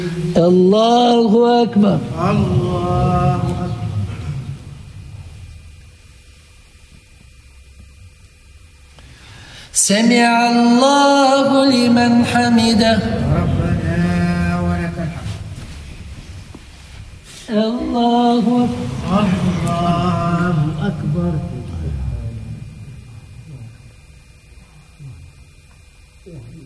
الله أكبر. الله أكبر. سمع الله لمن حمده. ربنا ولك الحمد. الله أكبر. أكبر.